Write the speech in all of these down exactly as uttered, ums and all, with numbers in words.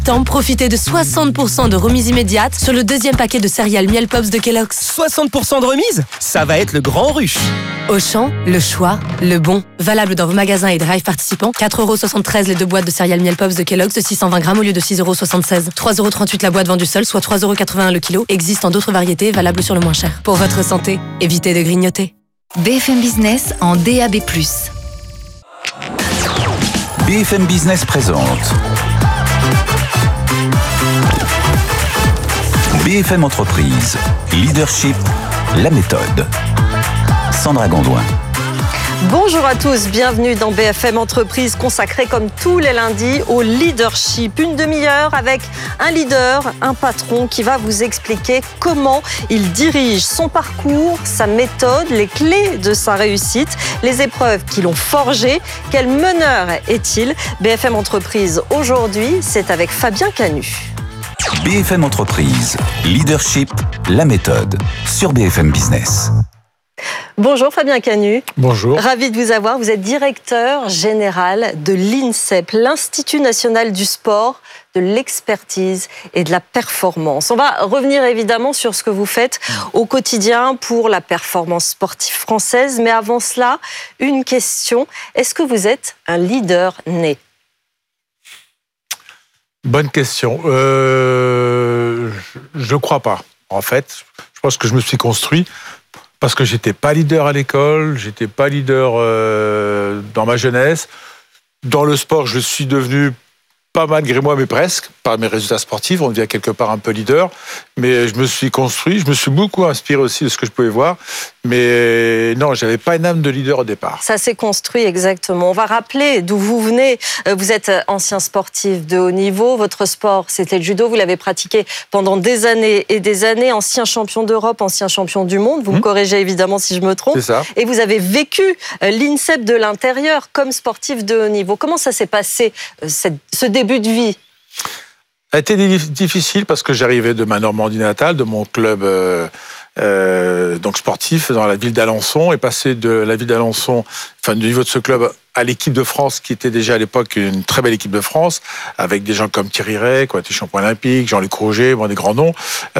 septembre, profitez de soixante pour cent de remise immédiate sur le deuxième paquet de céréales Miel Pops de Kellogg's. soixante pour cent de remise? Ça va être le grand rush. Auchan, le choix, le bon. Valable dans vos magasins et drive participants. quatre euros soixante-treize les deux boîtes de céréales Miel Pops de Kellogg's de six cent vingt grammes au lieu de six euros soixante-seize. trois euros trente-huit la boîte vendue seule, soit trois euros quatre-vingt-un le kilo. Existe en d'autres variétés, valable sur le moins cher. Pour votre santé, évitez de grignoter. B F M Business en D A B plus. B F M Business présente B F M Entreprise, Leadership, la méthode. Sandra Gondouin. Bonjour à tous, bienvenue dans B F M Entreprise consacrée comme tous les lundis au leadership. Une demi-heure avec un leader, un patron qui va vous expliquer comment il dirige son parcours, sa méthode, les clés de sa réussite, les épreuves qui l'ont forgé. Quel meneur est-il? B F M Entreprise aujourd'hui, c'est avec Fabien Canu. B F M Entreprise, Leadership, la méthode, sur B F M Business. Bonjour Fabien Canu. Bonjour. Ravi de vous avoir. Vous êtes directeur général de l'INSEP, l'Institut national du sport, de l'expertise et de la performance. On va revenir évidemment sur ce que vous faites au quotidien pour la performance sportive française. Mais avant cela, une question. Est-ce que vous êtes un leader né? Bonne question. Euh, je ne crois pas. En fait, je pense que je me suis construit parce que j'étais pas leader à l'école, j'étais pas leader euh, dans ma jeunesse. Dans le sport, je suis devenu, pas malgré moi, mais presque, par mes résultats sportifs, on devient quelque part un peu leader. Mais je me suis construit, je me suis beaucoup inspiré aussi de ce que je pouvais voir. Mais non, j'avais pas une âme de leader au départ. Ça s'est construit exactement. On va rappeler d'où vous venez. Vous êtes ancien sportif de haut niveau. Votre sport, c'était le judo. Vous l'avez pratiqué pendant des années et des années. Ancien champion d'Europe, ancien champion du monde. Vous mmh. me corrigez évidemment si je me trompe. C'est ça. Et vous avez vécu l'INSEP de l'intérieur comme sportif de haut niveau. Comment ça s'est passé, cette, ce début de vie? Ça a été difficile parce que j'arrivais de ma Normandie natale, de mon club euh, euh, donc sportif dans la ville d'Alençon, et passer de la ville d'Alençon, enfin du niveau de ce club, à l'équipe de France, qui était déjà à l'époque une très belle équipe de France, avec des gens comme Thierry Rey, qui a été champion olympique, Jean-Luc Roger, bon, des grands noms.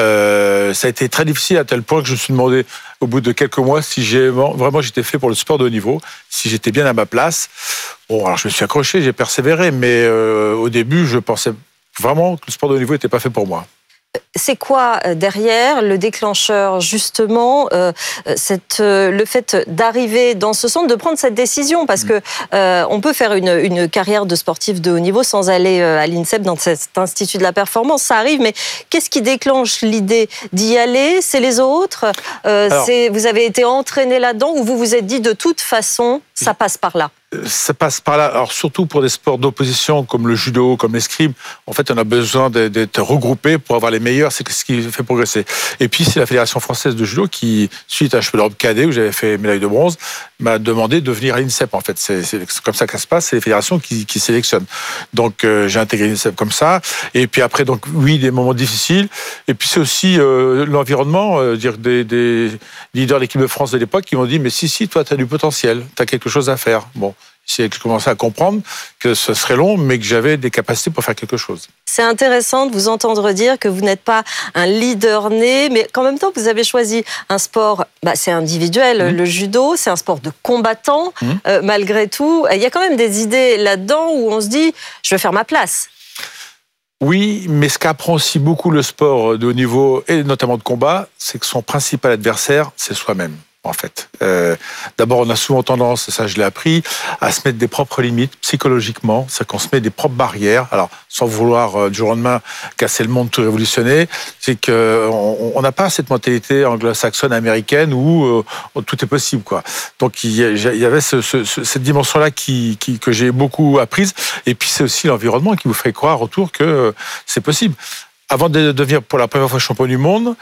Euh, ça a été très difficile à tel point que je me suis demandé, au bout de quelques mois, si j'ai, vraiment j'étais fait pour le sport de haut niveau, si j'étais bien à ma place. Bon, alors je me suis accroché, j'ai persévéré, mais euh, au début, je pensais vraiment que le sport de haut niveau n'était pas fait pour moi. C'est quoi derrière le déclencheur, justement, euh, cette, euh, le fait d'arriver dans ce centre, de prendre cette décision? Parce que euh, on peut faire une, une carrière de sportif de haut niveau sans aller à l'INSEP, dans cet institut de la performance, ça arrive, mais qu'est-ce qui déclenche l'idée d'y aller? C'est les autres euh, Alors, c'est, vous avez été entraîné là-dedans, ou vous vous êtes dit de toute façon, ça passe par là? Ça passe par là. Alors surtout pour des sports d'opposition comme le judo, comme l'escrime, en fait, on a besoin d'être regroupés pour avoir les meilleurs. C'est ce qui fait progresser. Et puis c'est la Fédération française de judo qui, suite à un championnat d'Europe cadet où j'avais fait médaille de bronze, m'a demandé de venir à l'INSEP. En fait, c'est comme ça que ça se passe. C'est les fédérations qui, qui sélectionnent. Donc euh, j'ai intégré l'INSEP comme ça. Et puis après, donc oui, des moments difficiles. Et puis c'est aussi euh, l'environnement, euh, dire des, des leaders de l'équipe de France de l'époque qui m'ont dit mais si si, toi tu as du potentiel, tu as quelque chose à faire. Bon. C'est que je commençais à comprendre que ce serait long, mais que j'avais des capacités pour faire quelque chose. C'est intéressant de vous entendre dire que vous n'êtes pas un leader né, mais qu'en même temps, vous avez choisi un sport, bah, c'est individuel, mmh. le judo, c'est un sport de combattant, mmh. euh, malgré tout. Il y a quand même des idées là-dedans où on se dit, je vais faire ma place. Oui, mais ce qu'apprend aussi beaucoup le sport de haut niveau, et notamment de combat, c'est que son principal adversaire, c'est soi-même. En fait, euh, d'abord, on a souvent tendance, ça je l'ai appris, à se mettre des propres limites psychologiquement, c'est qu'on se met des propres barrières. Alors, sans vouloir euh, du jour au lendemain casser le monde, tout révolutionner, c'est que on n'a pas cette mentalité anglo-saxonne américaine où euh, tout est possible, quoi. Donc il y, il y avait ce, ce, cette dimension-là qui, qui, que j'ai beaucoup apprise. Et puis c'est aussi l'environnement qui vous fait croire autour que euh, c'est possible. Avant de devenir pour la première fois champion du monde,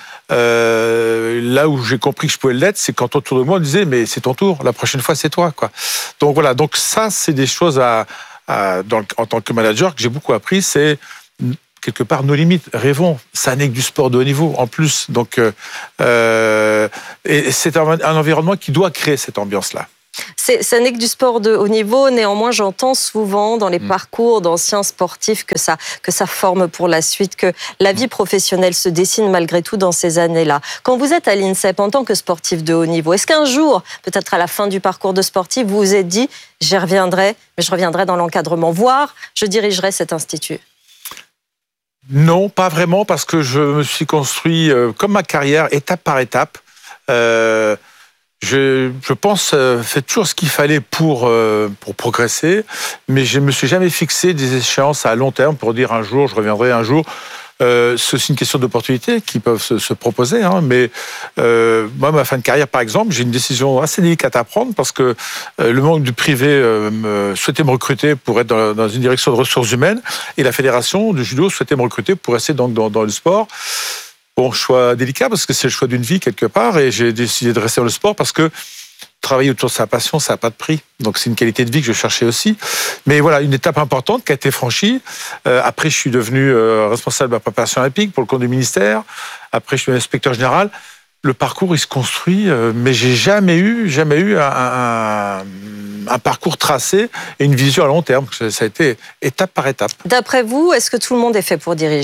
euh, là où j'ai compris que je pouvais l'être, c'est quand autour de moi on disait mais c'est ton tour, la prochaine fois c'est toi, quoi. Donc voilà, donc ça c'est des choses à, à dans, en tant que manager que j'ai beaucoup appris, c'est quelque part nos limites, rêvons, ça n'est que du sport de haut niveau en plus, donc euh, et c'est un, un environnement qui doit créer cette ambiance-là. C'est, ça n'est que du sport de haut niveau. Néanmoins, j'entends souvent dans les mmh. parcours d'anciens sportifs que ça, que ça forme pour la suite, que la vie professionnelle se dessine malgré tout dans ces années-là. Quand vous êtes à l'INSEP en tant que sportif de haut niveau, est-ce qu'un jour, peut-être à la fin du parcours de sportif, vous vous êtes dit « j'y reviendrai, mais je reviendrai dans l'encadrement, voire je dirigerai cet institut » ? Non, pas vraiment, parce que je me suis construit, euh, comme ma carrière, étape par étape. Euh, je, je pense euh, faire toujours ce qu'il fallait pour, euh, pour progresser, mais je ne me suis jamais fixé des échéances à long terme pour dire un jour, je reviendrai un jour. Euh, c'est aussi une question d'opportunité qui peuvent se, se proposer, hein, mais euh, moi, ma fin de carrière, par exemple, j'ai une décision assez délicate à prendre parce que euh, le monde du privé euh, me, souhaitait me recruter pour être dans, dans une direction de ressources humaines et la fédération de judo souhaitait me recruter pour rester donc dans, dans le sport. Bon, choix délicat parce que c'est le choix d'une vie quelque part et j'ai décidé de rester dans le sport parce que travailler autour de sa passion, ça n'a pas de prix. Donc, c'est une qualité de vie que je cherchais aussi. Mais voilà, une étape importante qui a été franchie. Euh, après, je suis devenu euh, responsable de la préparation olympique pour le compte du ministère. Après, je suis inspecteur général. Le parcours, il se construit, euh, mais j'ai jamais eu, jamais eu un, un, un parcours tracé et une vision à long terme. Ça a été étape par étape. D'après vous, est-ce que tout le monde est fait pour diriger ?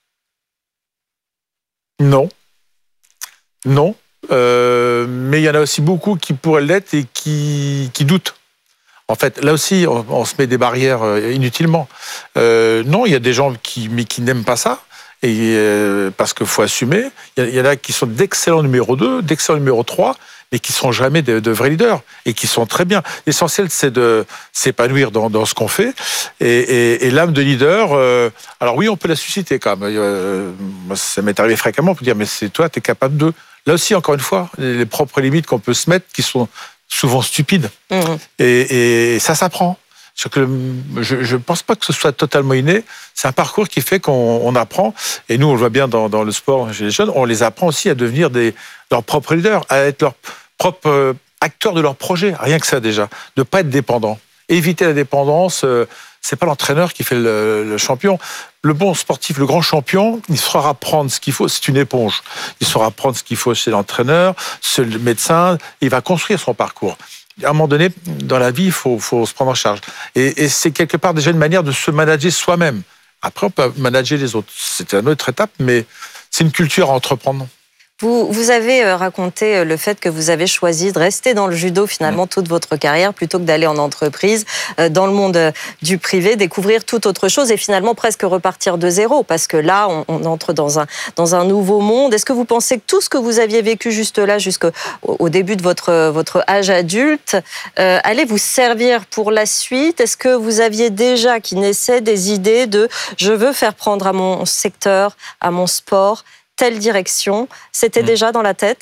Non. Non. Euh, mais il y en a aussi beaucoup qui pourraient l'être et qui, qui doutent. En fait, là aussi, on, on se met des barrières inutilement. Euh, non, il y a des gens qui, mais qui n'aiment pas ça, et, euh, parce qu'il faut assumer. Il y, il y en a qui sont d'excellents numéro deux, d'excellents numéro trois, mais qui ne sont jamais de, de vrais leaders, et qui sont très bien. L'essentiel, c'est de s'épanouir dans, dans ce qu'on fait. Et, et, et l'âme de leader, euh, alors oui, on peut la susciter quand même. Euh, moi, ça m'est arrivé fréquemment pour dire, mais c'est toi, tu es capable de... Là aussi, encore une fois, les propres limites qu'on peut se mettre qui sont souvent stupides. Mmh. Et, et ça s'apprend. Je ne pense pas que ce soit totalement inné. C'est un parcours qui fait qu'on on apprend. Et nous, on le voit bien dans, dans le sport chez les jeunes, on les apprend aussi à devenir des, leurs propres leaders, à être leurs propres acteurs de leur projet. Rien que ça déjà. De ne pas être dépendant. Éviter la dépendance... Euh, c'est pas l'entraîneur qui fait le, le champion. Le bon sportif, le grand champion, il saura prendre ce qu'il faut. C'est une éponge. Il saura prendre ce qu'il faut chez l'entraîneur, chez le médecin. Il va construire son parcours. À un moment donné, dans la vie, il faut, faut se prendre en charge. Et, et c'est quelque part déjà une manière de se manager soi-même. Après, on peut manager les autres. C'est une autre étape, mais c'est une culture à entreprendre. Vous, vous avez raconté le fait que vous avez choisi de rester dans le judo finalement toute votre carrière plutôt que d'aller en entreprise, dans le monde du privé, découvrir toute autre chose et finalement presque repartir de zéro parce que là, on, on entre dans un, dans un nouveau monde. Est-ce que vous pensez que tout ce que vous aviez vécu juste là, jusqu'au au début de votre, votre âge adulte, euh, allait vous servir pour la suite ? Est-ce que vous aviez déjà qui naissaient des idées de « je veux faire prendre à mon secteur, à mon sport », telle direction, c'était mmh. déjà dans la tête ?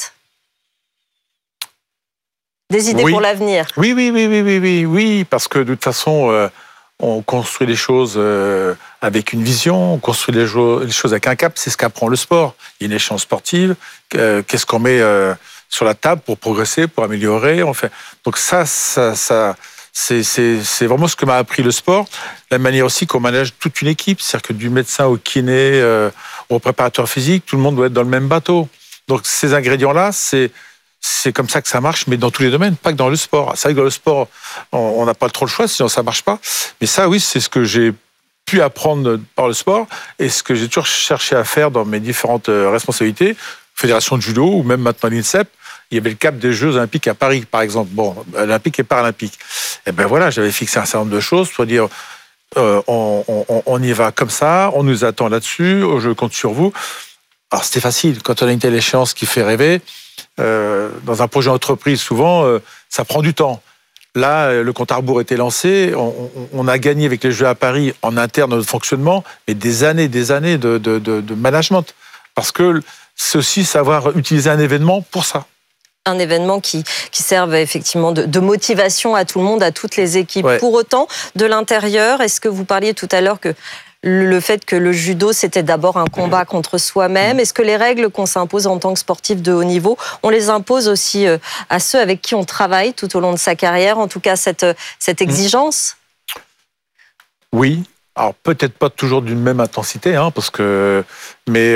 Des idées oui. pour l'avenir ? Oui, oui, oui, oui, oui, oui, oui, parce que de toute façon, euh, on construit les choses euh, avec une vision, on construit les, jo- les choses avec un cap, c'est ce qu'apprend le sport. Il y a une échéance sportive, euh, qu'est-ce qu'on met euh, sur la table pour progresser, pour améliorer, on fait. Donc ça, ça, ça c'est, c'est, c'est vraiment ce que m'a appris le sport. La manière aussi qu'on manage toute une équipe, c'est-à-dire que du médecin au kiné, euh, au préparateur physique, tout le monde doit être dans le même bateau. Donc ces ingrédients-là, c'est, c'est comme ça que ça marche, mais dans tous les domaines, pas que dans le sport. C'est vrai que dans le sport, on n'a pas trop le choix, sinon ça marche pas. Mais ça, oui, c'est ce que j'ai pu apprendre par le sport et ce que j'ai toujours cherché à faire dans mes différentes responsabilités, fédération de judo ou même maintenant l'INSEP. Il y avait le cap des Jeux Olympiques à Paris, par exemple. Bon, Olympique et Paralympique. Et ben voilà, j'avais fixé un certain nombre de choses, c'est-à-dire euh, on, on, on y va comme ça, on nous attend là-dessus, je compte sur vous. Alors c'était facile, quand on a une telle échéance qui fait rêver, euh, dans un projet d'entreprise, souvent, euh, ça prend du temps. Là, le compte à rebours était lancé, on, on a gagné avec les Jeux à Paris en interne notre fonctionnement, mais des années, des années de, de, de, de management. Parce que c'est aussi savoir utiliser un événement pour ça. Un événement qui, qui serve effectivement de, de motivation à tout le monde, à toutes les équipes. Ouais. Pour autant, de l'intérieur, est-ce que vous parliez tout à l'heure que le fait que le judo, c'était d'abord un combat contre soi-même. Est-ce que les règles qu'on s'impose en tant que sportif de haut niveau, on les impose aussi à ceux avec qui on travaille tout au long de sa carrière, en tout cas cette, cette exigence ? Oui. Alors peut-être pas toujours d'une même intensité, hein, parce que, mais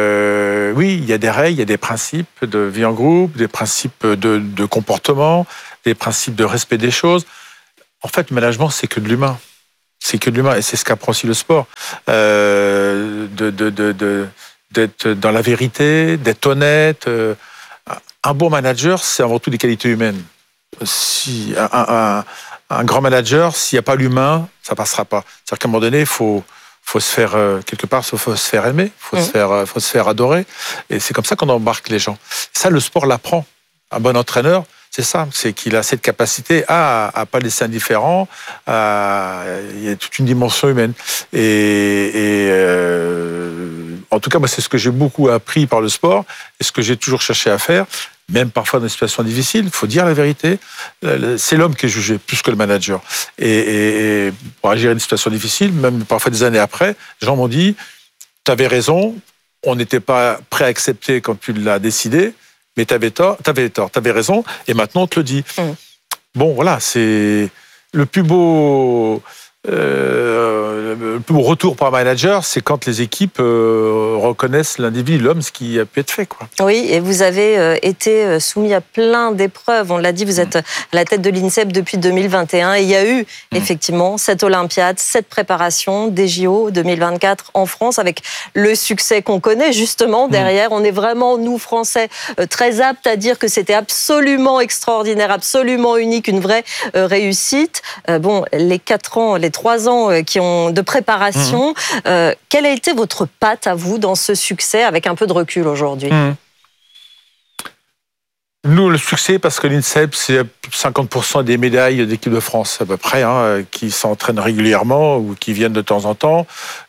euh, oui, il y a des règles, il y a des principes de vie en groupe, des principes de, de comportement, des principes de respect des choses. En fait, le management, c'est que de l'humain. C'est que de l'humain, et c'est ce qu'apprend aussi le sport. Euh, de, de, de, de, d'être dans la vérité, d'être honnête. Euh, un bon manager, c'est avant tout des qualités humaines. Si un, un, un grand manager, s'il n'y a pas l'humain, ça passera pas. C'est-à-dire qu'à un moment donné, il faut, faut se faire, euh, quelque part, il faut se faire aimer, il faut, mmh. se faire, faut se faire adorer. Et c'est comme ça qu'on embarque les gens. Ça, le sport l'apprend. Un bon entraîneur, c'est ça, c'est qu'il a cette capacité à ne pas laisser indifférent. À, il y a toute une dimension humaine. Et, et euh, en tout cas, moi, c'est ce que j'ai beaucoup appris par le sport et ce que j'ai toujours cherché à faire. Même parfois dans des situations difficiles, il faut dire la vérité. C'est l'homme qui est jugé, plus que le manager. Et, et, et pour agir à une situation difficile, même parfois des années après, les gens m'ont dit « Tu avais raison, on n'était pas prêt à accepter quand tu l'as décidé, mais tu avais tort, tu avais tort, tu avais raison, et maintenant on te le dit. Mmh. » Bon, voilà, c'est le plus beau... Euh, le plus beau retour par un manager, c'est quand les équipes euh, reconnaissent l'individu, l'homme, ce qui a pu être fait, quoi. Oui, et vous avez euh, été soumis à plein d'épreuves. On l'a dit, vous êtes à la tête de l'INSEP depuis deux mille vingt et un. Et il y a eu, mmh. effectivement, cette Olympiade, cette préparation des J O deux mille vingt-quatre en France, avec le succès qu'on connaît, justement, derrière. Mmh. On est vraiment, nous, Français, euh, très aptes à dire que c'était absolument extraordinaire, absolument unique, une vraie euh, réussite. Euh, bon, les quatre ans, les trois ans qui ont de préparation. Mmh. Euh, quelle a été votre patte à vous dans ce succès avec un peu de recul aujourd'hui ? Mmh. Nous, le succès, parce que l'INSEP, c'est cinquante pour cent des médailles d'équipe de France, à peu près, hein, qui s'entraînent régulièrement ou qui viennent de temps en temps.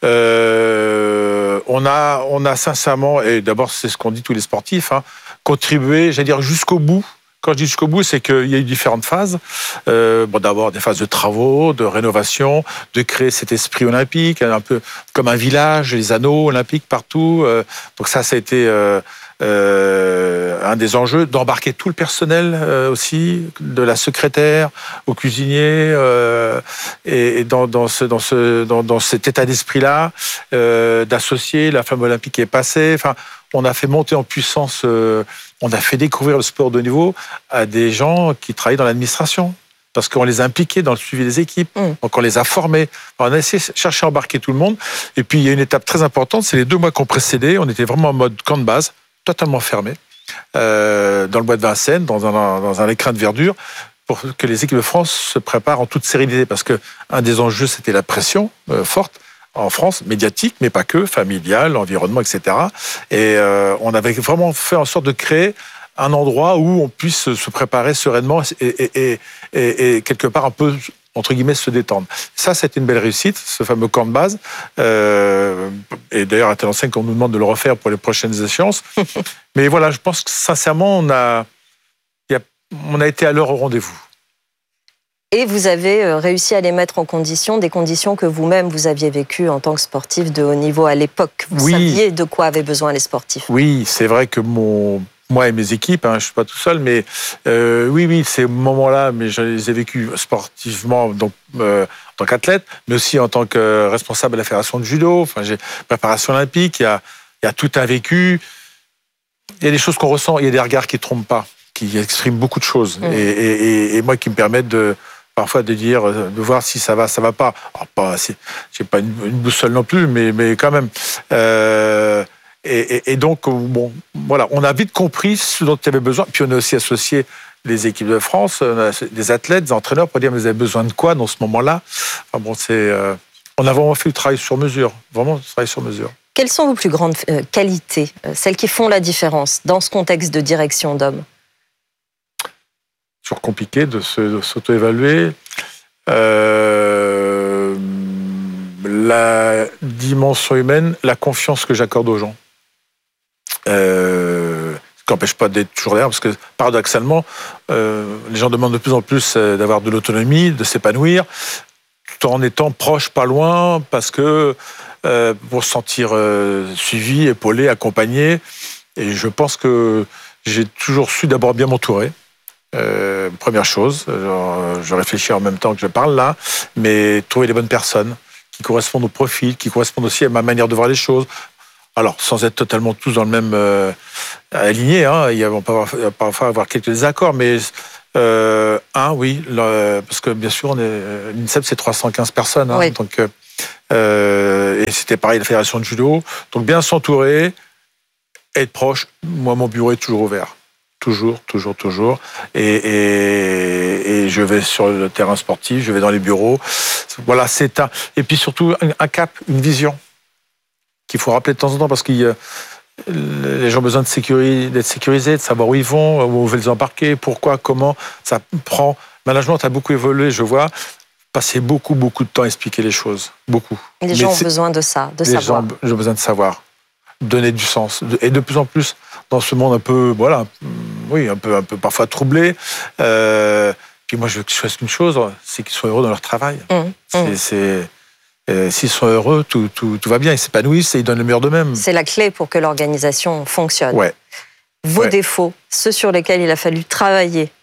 Euh, on a, on a sincèrement, et d'abord, c'est ce qu'ont dit tous les sportifs, hein, contribué, j'allais dire, jusqu'au bout. Quand je dis jusqu'au bout, c'est qu'il y a eu différentes phases. Euh, bon, d'abord des phases de travaux, de rénovation, de créer cet esprit olympique, un peu comme un village, les anneaux olympiques partout. Euh, donc ça, ça a été euh, euh, un des enjeux, d'embarquer tout le personnel euh, aussi, de la secrétaire au cuisinier, euh, et, et dans, dans, ce, dans, ce, dans, dans cet état d'esprit-là, euh, d'associer la flamme olympique qui est passée. Enfin, on a fait monter en puissance, euh, on a fait découvrir le sport de haut niveau à des gens qui travaillent dans l'administration, parce qu'on les a impliqués dans le suivi des équipes, mmh. donc on les a formés. Alors on a essayé de chercher à embarquer tout le monde, et puis il y a une étape très importante, c'est les deux mois qui ont précédé, on était vraiment en mode camp de base, totalement fermé, euh, dans le bois de Vincennes, dans un, dans un écrin de verdure, pour que les équipes de France se préparent en toute sérénité, parce qu'un des enjeux, c'était la pression euh, forte, en France, médiatique, mais pas que, familiale, environnement, et cetera. Et euh, on avait vraiment fait en sorte de créer un endroit où on puisse se préparer sereinement et, et, et, et, et quelque part un peu, entre guillemets, se détendre. Ça, c'était une belle réussite, ce fameux camp de base. Euh, et d'ailleurs, à tel enseigne qu'on nous demande de le refaire pour les prochaines échéances. Mais voilà, je pense que sincèrement, on a, y a, on a été à l'heure au rendez-vous. Et vous avez réussi à les mettre en condition, des conditions que vous-même, vous aviez vécues en tant que sportif de haut niveau à l'époque. Vous oui. saviez de quoi avaient besoin les sportifs. Oui, c'est vrai que mon, moi et mes équipes, hein, je ne suis pas tout seul, mais euh, oui, oui, ces moments-là, mais je les ai vécus sportivement, donc, euh, en tant qu'athlète, mais aussi en tant que responsable de la fédération de judo, enfin, j'ai préparation olympique, il y a, il y a tout un vécu. Il y a des choses qu'on ressent, il y a des regards qui ne trompent pas, qui expriment beaucoup de choses, mmh. et, et, et moi qui me permettent de... parfois de dire, de voir si ça va, ça va pas. Alors, pas, j'ai pas une, une boussole non plus, mais, mais quand même. Euh, et, et, et donc, bon, voilà, on a vite compris ce dont il y avait besoin. Puis on a aussi associé les équipes de France, des athlètes, des entraîneurs, pour dire, mais vous avez besoin de quoi dans ce moment-là? Enfin bon, c'est, euh, on a vraiment fait du travail sur mesure, vraiment du travail sur mesure. Quelles sont vos plus grandes euh, qualités, euh, celles qui font la différence dans ce contexte de direction d'hommes? Toujours compliqué de, se, de s'auto-évaluer. Euh, la dimension humaine, la confiance que j'accorde aux gens. Euh, ce qui n'empêche pas d'être toujours derrière, parce que paradoxalement, euh, les gens demandent de plus en plus d'avoir de l'autonomie, de s'épanouir, tout en étant proche, pas loin, parce que euh, pour se sentir euh, suivi, épaulé, accompagné. Et je pense que j'ai toujours su d'abord bien m'entourer. Euh, première chose, je, je réfléchis en même temps que je parle là, mais trouver les bonnes personnes qui correspondent au profil, qui correspondent aussi à ma manière de voir les choses. Alors, sans être totalement tous dans le même, euh, alignés. Hein. Il y a, on peut avoir, parfois avoir quelques désaccords, mais euh, un, oui, le, parce que bien sûr, on est, l'INSEP, c'est trois cent quinze personnes. Hein, oui. Donc, euh, et c'était pareil, la Fédération de judo. Donc, bien s'entourer, être proche. Moi, mon bureau est toujours ouvert. Toujours, toujours, toujours. Et, et, et je vais sur le terrain sportif, je vais dans les bureaux. Voilà, c'est un. Et puis surtout, un, un cap, une vision qu'il faut rappeler de temps en temps parce que les gens ont besoin de sécuriser, d'être sécurisés, de savoir où ils vont, où on veut les embarquer, pourquoi, comment. Ça prend. Le management a beaucoup évolué, je vois. Passer beaucoup, beaucoup de temps à expliquer les choses. Beaucoup. Et les gens ont besoin de ça, de les savoir. Les gens ont besoin de savoir. Donner du sens. Et de plus en plus, dans ce monde un peu, voilà, oui, un peu, un peu parfois troublé. Euh, puis moi, je veux qu'ils choisissent une chose, c'est qu'ils soient heureux dans leur travail. Mmh, c'est, mmh. c'est, euh, s'ils sont heureux, tout, tout, tout va bien. Ils s'épanouissent et ils donnent le meilleur d'eux-mêmes. C'est la clé pour que l'organisation fonctionne. Ouais. Vos ouais. défauts, ceux sur lesquels il a fallu travailler.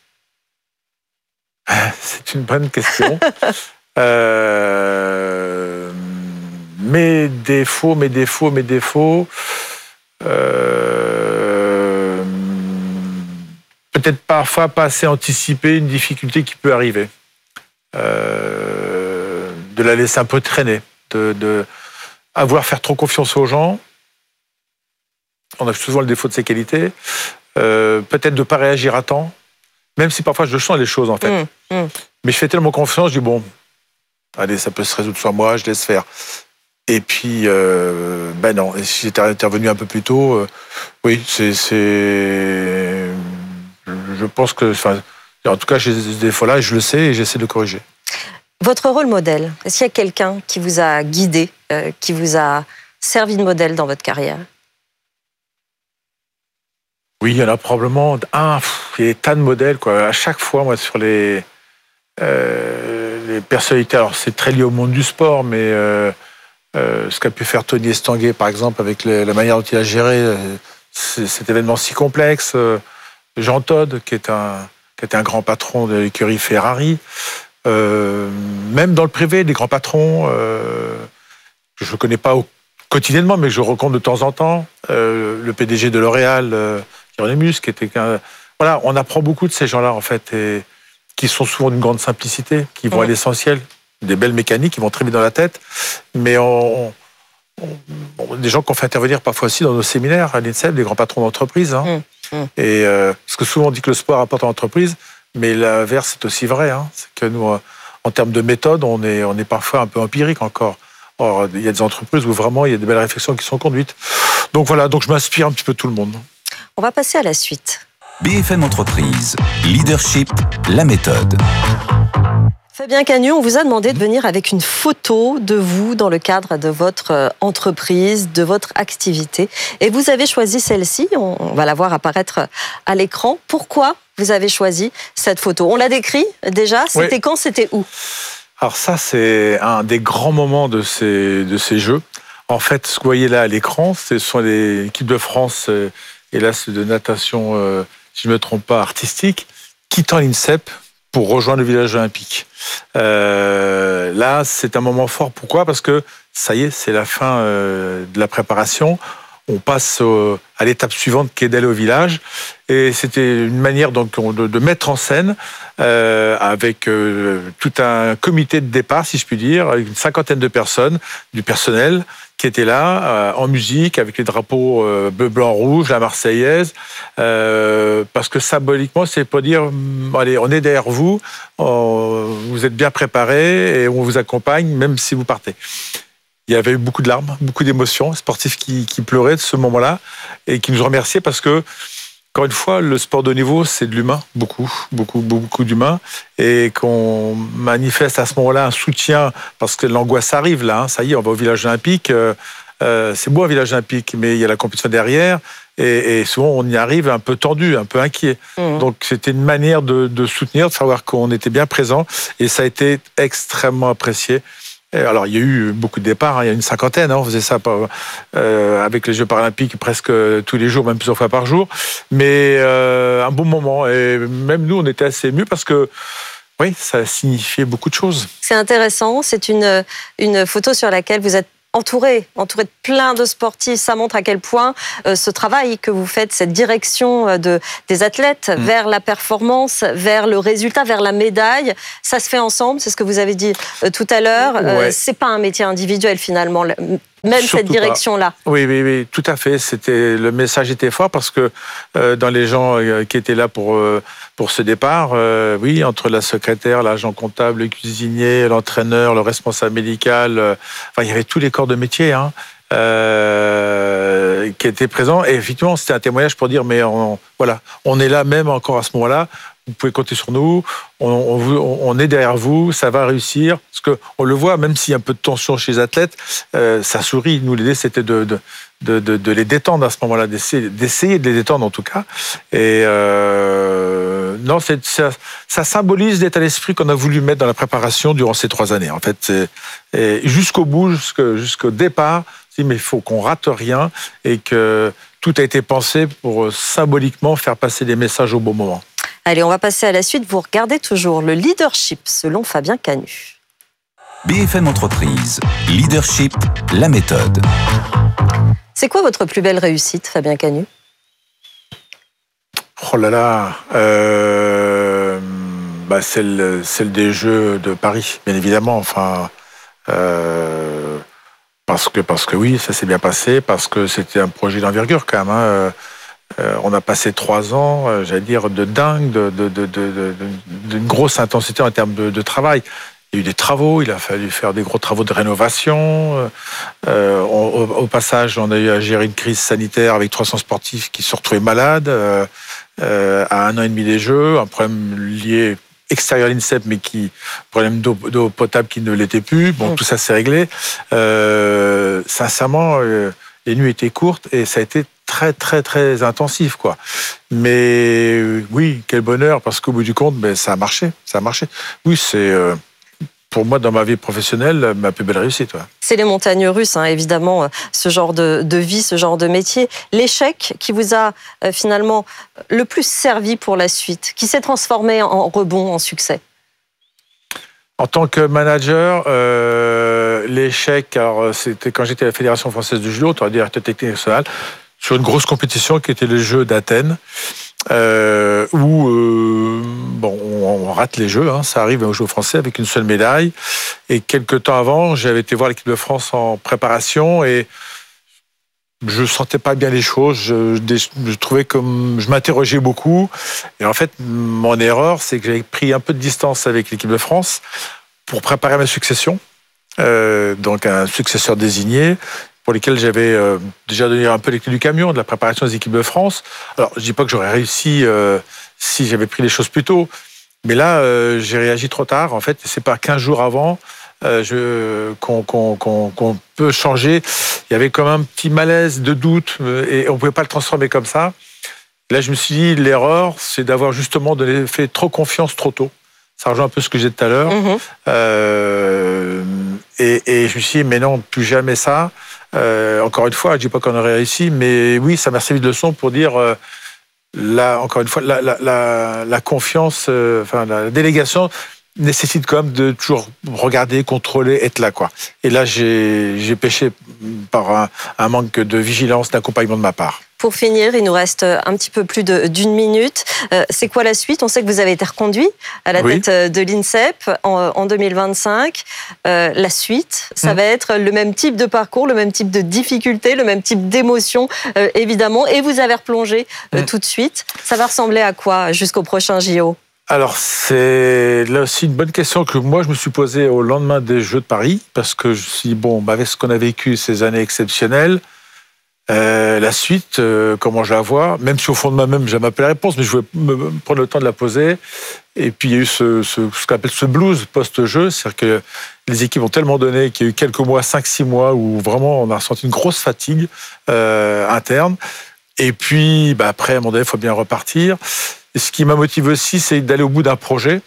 C'est une bonne question. euh... Mes défauts, mes défauts, mes défauts. Euh... Peut-être parfois pas assez anticiper une difficulté qui peut arriver. Euh... De la laisser un peu traîner. De, de avoir faire trop confiance aux gens. On a souvent le défaut de ces qualités. Euh... Peut-être de ne pas réagir à temps. Même si parfois je sens les choses, en fait. Mmh, mmh. Mais je fais tellement confiance, je dis bon, allez, ça peut se résoudre sur moi, je laisse faire. Et puis, euh, ben non, et si j'étais intervenu un peu plus tôt, euh, oui, c'est, c'est... Je pense que... Enfin, en tout cas, j'ai des défauts-là, je le sais et j'essaie de corriger. Votre rôle modèle, est-ce qu'il y a quelqu'un qui vous a guidé, euh, qui vous a servi de modèle dans votre carrière ? Oui, il y en a probablement un, il y a des tas de modèles, quoi. À chaque fois, moi, sur les, euh, les personnalités, alors c'est très lié au monde du sport, mais euh, euh, ce qu'a pu faire Tony Estanguet, par exemple, avec les, la manière dont il a géré euh, cet événement si complexe, euh, Jean Todt, qui est un, qui était un grand patron de l'écurie Ferrari, euh, même dans le privé, des grands patrons, euh, je ne connais pas au, quotidiennement, mais que je rencontre de temps en temps, euh, le P D G de L'Oréal, euh, Hieronymus, qui était qu'un... Voilà, on apprend beaucoup de ces gens-là, en fait, et qui sont souvent d'une grande simplicité, qui vont mmh. à l'essentiel, des belles mécaniques, qui vont très vite dans la tête, mais on, on, on, des gens qu'on fait intervenir parfois aussi dans nos séminaires à l'INSEP, des grands patrons d'entreprise. Hein. Mmh. Mmh. Et, euh, parce que souvent on dit que le sport apporte à l'entreprise, mais l'inverse c'est aussi vrai. Hein. C'est que nous, en termes de méthode, on est, on est parfois un peu empirique encore. Or, il y a des entreprises où vraiment il y a des belles réflexions qui sont conduites. Donc voilà, donc je m'inspire un petit peu de tout le monde. On va passer à la suite. B F M Entreprise, Leadership, la méthode. Fabien Cagnou, on vous a demandé de venir avec une photo de vous dans le cadre de votre entreprise, de votre activité. Et vous avez choisi celle-ci, on va la voir apparaître à l'écran. Pourquoi vous avez choisi cette photo ? On l'a décrit déjà, c'était oui. Quand, c'était où ? Alors ça, c'est un des grands moments de ces, de ces Jeux. En fait, ce que vous voyez là à l'écran, ce sont les équipes de France, et là c'est de natation, euh, si je ne me trompe pas, artistique, quittant l'INSEP pour rejoindre le village olympique. Euh, là, c'est un moment fort. Pourquoi ? Parce que ça y est, c'est la fin euh, de la préparation. On passe au, à l'étape suivante qui est d'aller au village. Et c'était une manière donc, de, de mettre en scène euh, avec euh, tout un comité de départ, si je puis dire, avec une cinquantaine de personnes, du personnel qui étaient là, euh, en musique, avec les drapeaux euh, bleu, blanc, rouge, la Marseillaise, euh, parce que symboliquement, c'est pour dire, allez, on est derrière vous, on, vous êtes bien préparés et on vous accompagne, même si vous partez. Il y avait eu beaucoup de larmes, beaucoup d'émotions, sportifs qui, qui pleuraient de ce moment-là et qui nous remerciaient parce que, encore une fois, le sport de haut niveau, c'est de l'humain, beaucoup, beaucoup, beaucoup d'humain, et qu'on manifeste à ce moment-là un soutien parce que l'angoisse arrive là. Hein, ça y est, on va au village olympique. Euh, euh, c'est beau un village olympique, mais il y a la compétition derrière, et, et souvent on y arrive un peu tendu, un peu inquiet. Mmh. Donc c'était une manière de, de soutenir, de savoir qu'on était bien présent, et ça a été extrêmement apprécié. Alors, il y a eu beaucoup de départs, hein, il y a une cinquantaine, hein, on faisait ça euh, avec les Jeux paralympiques presque tous les jours, même plusieurs fois par jour, mais euh, un bon moment. Et même nous, on était assez émus parce que, oui, ça signifiait beaucoup de choses. C'est intéressant, c'est une, une photo sur laquelle vous êtes entouré, entouré de plein de sportifs. Ça montre à quel point euh, ce travail que vous faites, cette direction de, des athlètes mmh. vers la performance, vers le résultat, vers la médaille, ça se fait ensemble, c'est ce que vous avez dit euh, tout à l'heure. Ouais. Euh, c'est pas un métier individuel finalement. Même Surtout cette direction-là. Pas. Oui, oui, oui, tout à fait. C'était le message était fort parce que euh, dans les gens euh, qui étaient là pour euh, pour ce départ, euh, oui, entre la secrétaire, l'agent comptable, le cuisinier, l'entraîneur, le responsable médical, euh, enfin, il y avait tous les corps de métier, hein, euh, qui étaient présents. Et effectivement, c'était un témoignage pour dire, mais on, voilà, on est là même encore à ce moment-là. Vous pouvez compter sur nous, on, on, on est derrière vous, ça va réussir. Parce qu'on le voit, même s'il y a un peu de tension chez les athlètes, euh, ça sourit. Nous, l'idée, c'était de, de, de, de, de les détendre à ce moment-là, d'essayer, d'essayer de les détendre en tout cas. Et euh, non, c'est, ça, ça symbolise l'état d'esprit qu'on a voulu mettre dans la préparation durant ces trois années. En fait, c'est, et jusqu'au bout, jusqu'au, jusqu'au départ, mais il faut qu'on rate rien et que tout a été pensé pour symboliquement faire passer des messages au bon moment. Allez, on va passer à la suite. Vous regardez toujours le leadership selon Fabien Canu. B F M Entreprise, leadership, la méthode. C'est quoi votre plus belle réussite, Fabien Canu ? Oh là là, euh, bah celle, celle des Jeux de Paris, bien évidemment. Enfin, euh, parce que parce que oui, ça s'est bien passé, parce que c'était un projet d'envergure quand même. Hein. Euh, on a passé trois ans, euh, j'allais dire, de dingue, de, de, de, de, de, d'une grosse intensité en termes de, de travail. Il y a eu des travaux, il a fallu faire des gros travaux de rénovation. Euh, on, au, au passage, on a eu à gérer une crise sanitaire avec trois cents sportifs qui se retrouvaient malades euh, euh, à un an et demi des Jeux, un problème lié extérieur à l'INSEP, mais qui problème d'eau, d'eau potable qui ne l'était plus. Bon, mmh. tout ça s'est réglé. Euh, sincèrement, euh, les nuits étaient courtes et ça a été très, très, très intensif, quoi. Mais oui, quel bonheur, parce qu'au bout du compte, ben, ça a marché, ça a marché. Oui, c'est, euh, pour moi, dans ma vie professionnelle, ma plus belle réussite. Ouais. C'est les montagnes russes, hein, évidemment, ce genre de, de vie, ce genre de métier. L'échec qui vous a euh, finalement le plus servi pour la suite, qui s'est transformé en rebond, en succès. En tant que manager, euh, l'échec, alors c'était quand j'étais à la Fédération française de judo, on directeur technique national, sur une grosse compétition qui était les Jeux d'Athènes, euh, où euh, bon, on rate les Jeux, hein, ça arrive aux Jeux français avec une seule médaille. Et quelques temps avant, j'avais été voir l'équipe de France en préparation et je sentais pas bien les choses. Je, je trouvais comme je m'interrogeais beaucoup. Et en fait, mon erreur, c'est que j'avais pris un peu de distance avec l'équipe de France pour préparer ma succession. Euh, donc un successeur désigné, pour lesquels j'avais euh, déjà donné un peu les clés du camion de la préparation des équipes de France. Alors, je dis pas que j'aurais réussi euh, si j'avais pris les choses plus tôt, mais là, euh, j'ai réagi trop tard. En fait, c'est pas quinze jours avant euh, je, qu'on, qu'on, qu'on, qu'on peut changer. Il y avait comme un petit malaise de doute et on pouvait pas le transformer comme ça. Là, je me suis dit, l'erreur, c'est d'avoir justement donné, fait trop confiance trop tôt. Ça rejoint un peu ce que j'ai dit tout à l'heure. Mmh. Euh, et, et je me suis dit, mais non, plus jamais ça. Euh, encore une fois, je ne dis pas qu'on aurait réussi, mais oui, ça m'a servi de leçon pour dire, euh, là, encore une fois, la, la, la, la confiance, euh, enfin, la délégation nécessite quand même de toujours regarder, contrôler, être là, quoi. Et là, j'ai, j'ai péché par un, un manque de vigilance, d'accompagnement de ma part. Pour finir, il nous reste un petit peu plus de, d'une minute. Euh, c'est quoi la suite ? On sait que vous avez été reconduit à la oui. tête de l'INSEP en, en deux mille vingt-cinq. Euh, la suite, ça mmh. va être le même type de parcours, le même type de difficulté, le même type d'émotion, euh, évidemment. Et vous avez replongé euh, mmh. tout de suite. Ça va ressembler à quoi jusqu'au prochain J O ? Alors, c'est là aussi une bonne question que moi, je me suis posée au lendemain des Jeux de Paris, parce que je me suis dit, bon, avec ce qu'on a vécu ces années exceptionnelles, Euh, la suite, euh, comment je la vois, même si au fond de moi-même, j'ai ma la réponse, mais je voulais me prendre le temps de la poser. Et puis, il y a eu ce, ce, ce qu'on appelle ce blues post-jeu, c'est-à-dire que les équipes ont tellement donné qu'il y a eu quelques mois, cinq, six mois, où vraiment on a ressenti une grosse fatigue euh, interne. Et puis, bah, après, à un moment donné, il faut bien repartir. Et ce qui m'a motivé aussi, c'est d'aller au bout d'un projet.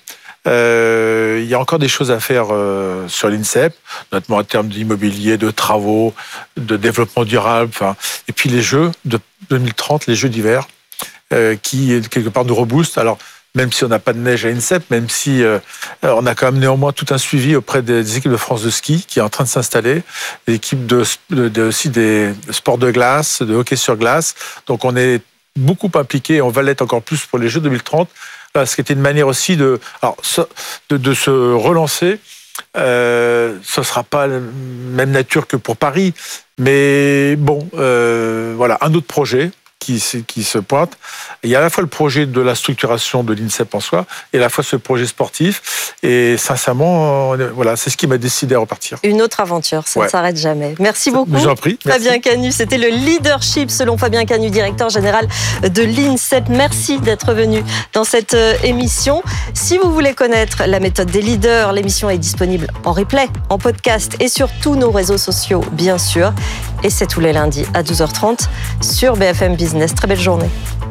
Euh, il y a encore des choses à faire euh, sur l'INSEP, notamment en termes d'immobilier, de travaux, de développement durable. Enfin, et puis les Jeux de deux mille trente, les Jeux d'hiver, euh, qui quelque part nous reboostent. Alors même si on n'a pas de neige à INSEP, même si euh, on a quand même néanmoins tout un suivi auprès des équipes de France de ski qui est en train de s'installer, des équipes de, de, de aussi des sports de glace, de hockey sur glace. Donc on est beaucoup impliqué et on va l'être encore plus pour les Jeux deux mille trente. Là, ce qui était une manière aussi de, alors, de, de se relancer. Euh, ce ne sera pas la même nature que pour Paris, mais bon, euh, voilà, un autre projet qui, qui se pointe. Il y a à la fois le projet de la structuration de l'INSEP en soi, et à la fois ce projet sportif. Et sincèrement, voilà, c'est ce qui m'a décidé à repartir. Une autre aventure, ça ouais. ne s'arrête jamais. Merci beaucoup. Je vous en prie. Merci. Fabien Canu, c'était le leadership selon Fabien Canu, directeur général de l'INSEP. Merci d'être venu dans cette émission. Si vous voulez connaître la méthode des leaders, l'émission est disponible en replay, en podcast et sur tous nos réseaux sociaux, bien sûr. Et c'est tous les lundis à douze heures trente sur B F M Business. Très belle journée.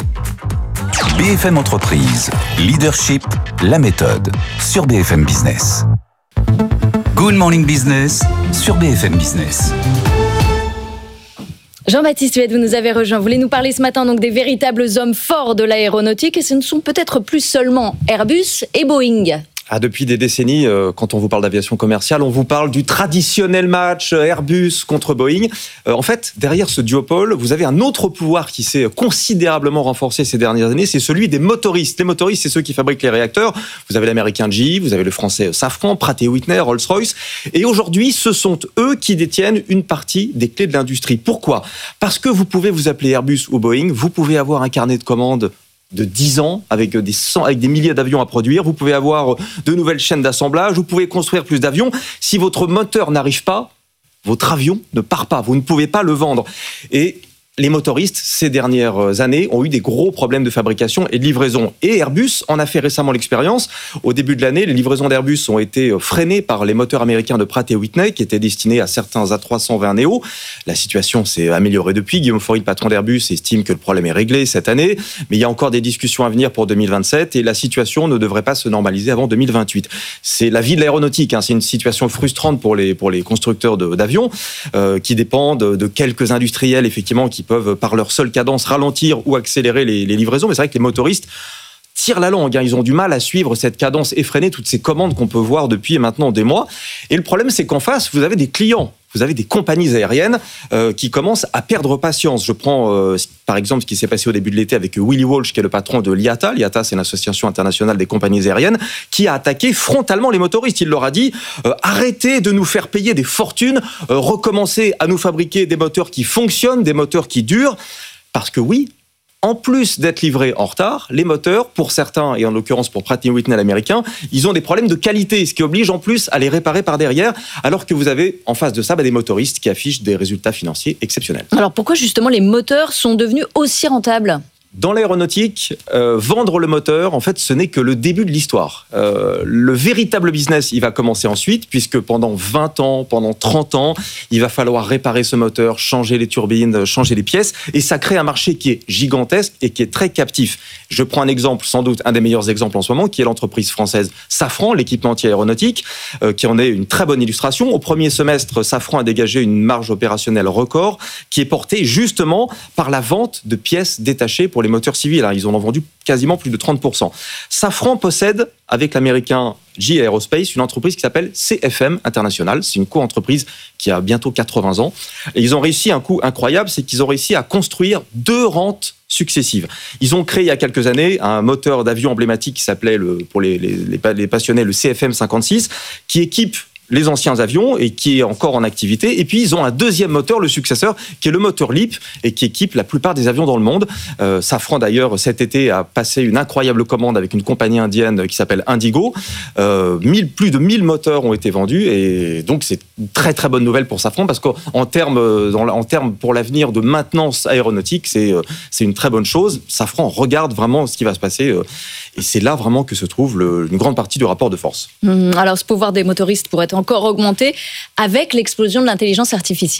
B F M Entreprise, leadership, la méthode, sur B F M Business. Good Morning Business, sur B F M Business. Jean-Baptiste Huette, vous nous avez rejoint. Vous voulez nous parler ce matin donc des véritables hommes forts de l'aéronautique, et ce ne sont peut-être plus seulement Airbus et Boeing. Ah, depuis des décennies, euh, quand on vous parle d'aviation commerciale, on vous parle du traditionnel match Airbus contre Boeing. Euh, en fait, derrière ce duopole, vous avez un autre pouvoir qui s'est considérablement renforcé ces dernières années, c'est celui des motoristes. Les motoristes, c'est ceux qui fabriquent les réacteurs. Vous avez l'américain G E, vous avez le français Safran, Pratt et Whitney, Rolls-Royce. Et aujourd'hui, ce sont eux qui détiennent une partie des clés de l'industrie. Pourquoi ? Parce que vous pouvez vous appeler Airbus ou Boeing, vous pouvez avoir un carnet de commandes de dix ans, avec des, cent, avec des milliers d'avions à produire. Vous pouvez avoir de nouvelles chaînes d'assemblage. Vous pouvez construire plus d'avions. Si votre moteur n'arrive pas, votre avion ne part pas. Vous ne pouvez pas le vendre. Et les motoristes, ces dernières années, ont eu des gros problèmes de fabrication et de livraison. Et Airbus en a fait récemment l'expérience. Au début de l'année, les livraisons d'Airbus ont été freinées par les moteurs américains de Pratt et Whitney, qui étaient destinés à certains A trois cent vingt Neo. La situation s'est améliorée depuis. Guillaume Faury, le patron d'Airbus, estime que le problème est réglé cette année. Mais il y a encore des discussions à venir pour deux mille vingt-sept et la situation ne devrait pas se normaliser avant deux mille vingt-huit. C'est la vie de l'aéronautique. Hein. C'est une situation frustrante pour les, pour les constructeurs de, d'avions euh, qui dépendent de quelques industriels, effectivement, qui peuvent, par leur seule cadence, ralentir ou accélérer les, les livraisons. Mais c'est vrai que les motoristes tirent la langue. Hein. Ils ont du mal à suivre cette cadence effrénée, toutes ces commandes qu'on peut voir depuis maintenant des mois. Et le problème, c'est qu'en face, vous avez des clients. Vous avez des compagnies aériennes euh, qui commencent à perdre patience. Je prends euh, par exemple ce qui s'est passé au début de l'été avec Willie Walsh, qui est le patron de l'I A T A. L'I A T A, c'est l'Association internationale des compagnies aériennes, qui a attaqué frontalement les motoristes. Il leur a dit euh, arrêtez de nous faire payer des fortunes, euh, recommencez à nous fabriquer des moteurs qui fonctionnent, des moteurs qui durent. Parce que oui, en plus d'être livrés en retard, les moteurs, pour certains, et en l'occurrence pour Pratt et Whitney l'américain, ils ont des problèmes de qualité, ce qui oblige en plus à les réparer par derrière, alors que vous avez en face de ça bah, des motoristes qui affichent des résultats financiers exceptionnels. Alors pourquoi justement les moteurs sont devenus aussi rentables ? Dans l'aéronautique, euh, vendre le moteur, en fait, ce n'est que le début de l'histoire. Euh, le véritable business, il va commencer ensuite, puisque pendant vingt ans, pendant trente ans, il va falloir réparer ce moteur, changer les turbines, changer les pièces, et ça crée un marché qui est gigantesque et qui est très captif. Je prends un exemple, sans doute un des meilleurs exemples en ce moment, qui est l'entreprise française Safran, l'équipementier aéronautique, euh, qui en est une très bonne illustration. Au premier semestre, Safran a dégagé une marge opérationnelle record, qui est portée justement par la vente de pièces détachées pour les moteurs civils. Ils en ont vendu quasiment plus de trente pour cent. Safran possède, avec l'américain G E Aerospace, une entreprise qui s'appelle C F M International. C'est une co-entreprise qui a bientôt quatre-vingts ans. Et ils ont réussi un coup incroyable, c'est qu'ils ont réussi à construire deux rentes successives. Ils ont créé il y a quelques années un moteur d'avion emblématique qui s'appelait, le, pour les, les, les passionnés, le C F M cinquante-six, qui équipe les anciens avions et qui est encore en activité. Et puis, ils ont un deuxième moteur, le successeur, qui est le moteur LEAP et qui équipe la plupart des avions dans le monde. Euh, Safran, d'ailleurs, cet été, a passé une incroyable commande avec une compagnie indienne qui s'appelle Indigo. Euh, mille, plus de mille moteurs ont été vendus et donc, c'est une très, très bonne nouvelle pour Safran parce qu'en termes, dans, en termes pour l'avenir de maintenance aéronautique, c'est, c'est une très bonne chose. Safran regarde vraiment ce qui va se passer euh, et c'est là vraiment que se trouve le, une grande partie du rapport de force. Mmh, alors, ce pouvoir des motoristes pourrait être encore augmenté avec l'explosion de l'intelligence artificielle.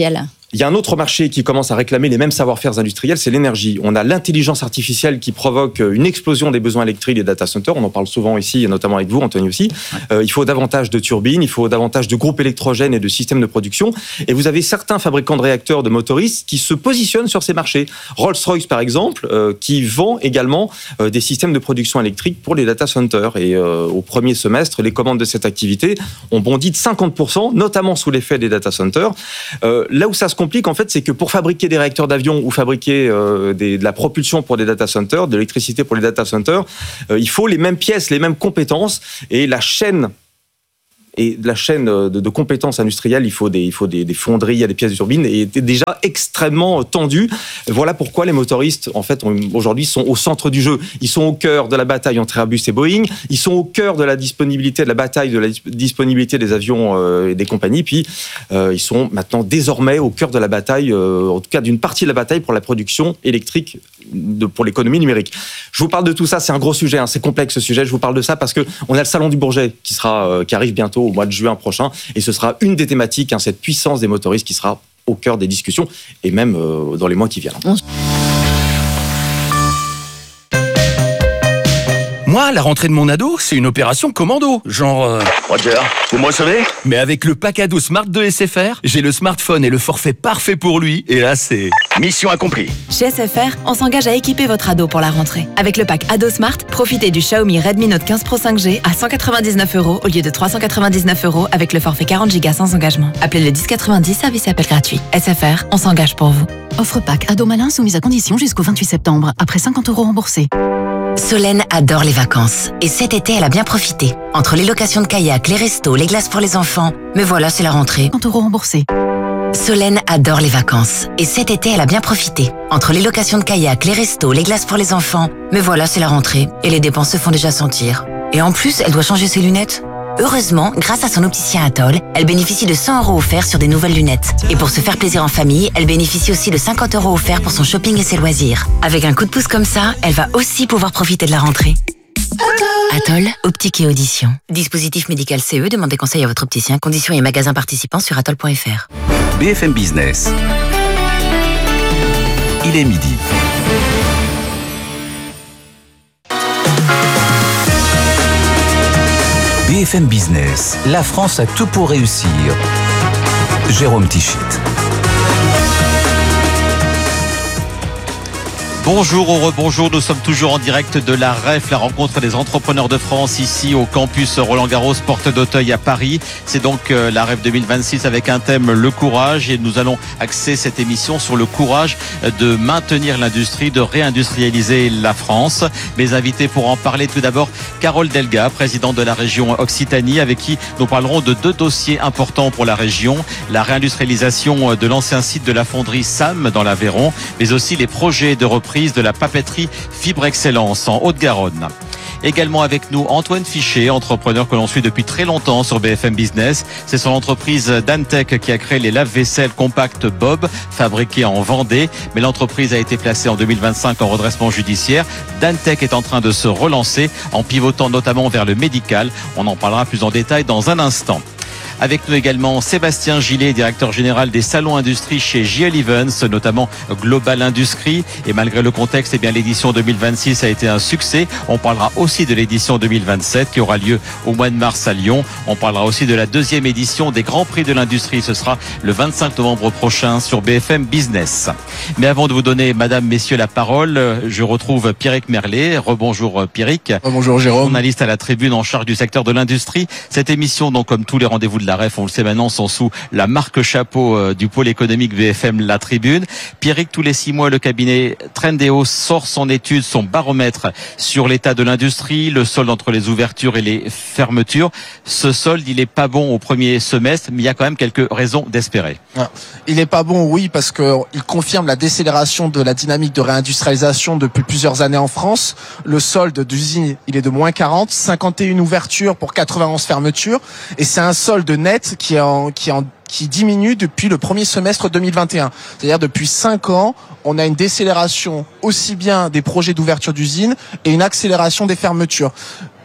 Il y a un autre marché qui commence à réclamer les mêmes savoir-faire industriels, c'est l'énergie. On a l'intelligence artificielle qui provoque une explosion des besoins électriques des data centers. On en parle souvent ici, et notamment avec vous, Anthony aussi. Euh, il faut davantage de turbines, il faut davantage de groupes électrogènes et de systèmes de production. Et vous avez certains fabricants de réacteurs, de motoristes qui se positionnent sur ces marchés. Rolls-Royce, par exemple, euh, qui vend également euh, des systèmes de production électrique pour les data centers. Et euh, au premier semestre, les commandes de cette activité ont bondi de cinquante pour cent, notamment sous l'effet des data centers. Euh, là où ça se complique, en fait, c'est que pour fabriquer des réacteurs d'avion ou fabriquer euh, des, de la propulsion pour des data centers, de l'électricité pour les data centers, euh, il faut les mêmes pièces, les mêmes compétences, et la chaîne et la chaîne de, de compétences industrielles, il faut des, il faut des, des fonderies, il y a des pièces de turbines, et est déjà extrêmement tendue. Voilà pourquoi les motoristes, en fait, aujourd'hui, sont au centre du jeu. Ils sont au cœur de la bataille entre Airbus et Boeing. Ils sont au cœur de la disponibilité, de la bataille de la disponibilité des avions euh, et des compagnies. Puis, euh, ils sont maintenant désormais au cœur de la bataille, euh, en tout cas d'une partie de la bataille pour la production électrique de, pour l'économie numérique. Je vous parle de tout ça, c'est un gros sujet, hein, c'est complexe ce sujet. Je vous parle de ça parce que on a le salon du Bourget qui sera, euh, qui arrive bientôt au mois de juin prochain, et ce sera une des thématiques, hein, cette puissance des motoristes qui sera au cœur des discussions, et même euh, dans les mois qui viennent. Moi, la rentrée de mon ado, c'est une opération commando. Genre... Euh... Roger, vous me recevez ? Mais avec le pack ado Smart de S F R, j'ai le smartphone et le forfait parfait pour lui. Et là, c'est... Mission accomplie. Chez S F R, on s'engage à équiper votre ado pour la rentrée. Avec le pack Ado Smart, profitez du Xiaomi Redmi Note quinze Pro cinq G à cent quatre-vingt-dix-neuf euros au lieu de trois cent quatre-vingt-dix-neuf euros avec le forfait quarante gigas sans engagement. Appelez le dix quatre-vingt-dix, service et appel gratuit. S F R, on s'engage pour vous. Offre pack Ado Malin soumise à condition jusqu'au vingt-huit septembre, après cinquante euros remboursés. Solène adore les vacances. Et cet été, elle a bien profité. Entre les locations de kayak, les restos, les glaces pour les enfants. Mais voilà, c'est la rentrée. cinquante euros remboursés. Solène adore les vacances. Et cet été, elle a bien profité. Entre les locations de kayak, les restos, les glaces pour les enfants. Mais voilà, c'est la rentrée. Et les dépenses se font déjà sentir. Et en plus, elle doit changer ses lunettes. Heureusement, grâce à son opticien Atoll, elle bénéficie de cent euros offerts sur des nouvelles lunettes. Et pour se faire plaisir en famille, elle bénéficie aussi de cinquante euros offerts pour son shopping et ses loisirs. Avec un coup de pouce comme ça, elle va aussi pouvoir profiter de la rentrée. Atoll, optique et audition. Dispositif médical C E, demandez conseil à votre opticien. Conditions et magasins participants sur atoll point f r. B F M Business. Il est midi. B F M Business, la France a tout pour réussir. Jérôme Tichit. Bonjour ou rebonjour, nous sommes toujours en direct de la R E F, la rencontre des entrepreneurs de France, ici au campus Roland-Garros, porte d'Auteuil à Paris. C'est donc euh, la R E F deux mille vingt-six avec un thème, le courage, et nous allons axer cette émission sur le courage de maintenir l'industrie, de réindustrialiser la France. Mes invités pour en parler, tout d'abord Carole Delga, présidente de la région Occitanie, avec qui nous parlerons de deux dossiers importants pour la région, la réindustrialisation de l'ancien site de la fonderie S A M dans l'Aveyron, mais aussi les projets de reprise de la papeterie Fibre Excellence en Haute-Garonne. Également avec nous Antoine Fichet, entrepreneur que l'on suit depuis très longtemps sur B F M Business. C'est son entreprise Dantec qui a créé les lave-vaisselle compacts Bob, fabriqués en Vendée. Mais l'entreprise a été placée en deux mille vingt-cinq en redressement judiciaire. Dantec est en train de se relancer en pivotant notamment vers le médical. On en parlera plus en détail dans un instant. Avec nous également Sébastien Gillet, directeur général des salons industrie chez J L Events, notamment Global Industrie. Et malgré le contexte, eh bien, l'édition deux mille vingt-six a été un succès. On parlera aussi de l'édition deux mille vingt-sept qui aura lieu au mois de mars à Lyon. On parlera aussi de la deuxième édition des Grands Prix de l'Industrie. Ce sera le vingt-cinq novembre prochain sur B F M Business. Mais avant de vous donner, madame, messieurs, la parole, je retrouve Pierrick Merlet. Rebonjour Pierrick. Bonjour Jérôme. Journaliste à la Tribune en charge du secteur de l'industrie. Cette émission, donc, comme tous les rendez-vous de la R E F, on le sait maintenant, sont sous la marque chapeau euh, du pôle économique B F M La Tribune. Pierrick, tous les six mois, le cabinet Trendéo sort son étude, son baromètre sur l'état de l'industrie, le solde entre les ouvertures et les fermetures. Ce solde, il est pas bon au premier semestre, mais il y a quand même quelques raisons d'espérer. Il est pas bon, oui, parce que il confirme la décélération de la dynamique de réindustrialisation depuis plusieurs années en France. Le solde d'usine, il est de moins quarante, cinquante et une ouvertures pour quatre-vingt-onze fermetures, et c'est un solde net qui est en, qui est en, qui diminue depuis le premier semestre deux mille vingt et un. C'est-à-dire depuis cinq ans, on a une décélération aussi bien des projets d'ouverture d'usine et une accélération des fermetures.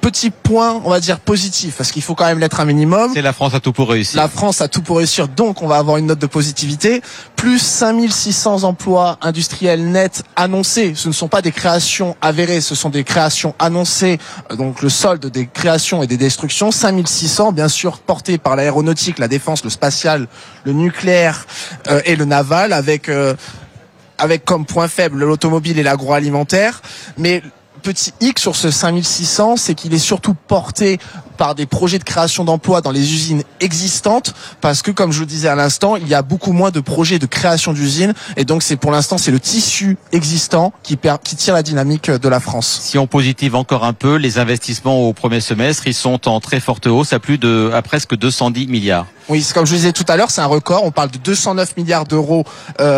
petit point, on va dire positif, parce qu'il faut quand même l'être un minimum. C'est la France a tout pour réussir. La France a tout pour réussir, donc on va avoir une note de positivité. Plus cinq mille six cents emplois industriels nets annoncés. Ce ne sont pas des créations avérées, ce sont des créations annoncées. Donc le solde des créations et des destructions, cinq mille six cents, bien sûr portés par l'aéronautique, la défense, le spatial, le nucléaire euh, et le naval, avec euh, avec comme point faible l'automobile et l'agroalimentaire. Mais petit hic sur ce cinq mille six cents, c'est qu'il est surtout porté par des projets de création d'emplois dans les usines existantes, parce que, comme je le disais à l'instant, il y a beaucoup moins de projets de création d'usines, et donc c'est pour l'instant c'est le tissu existant qui, per, qui tire la dynamique de la France. Si on positive encore un peu, les investissements au premier semestre, ils sont en très forte hausse à plus de, à presque deux cent dix milliards. Oui, comme je le disais tout à l'heure, c'est un record. On parle de deux cent neuf milliards d'euros. Euh,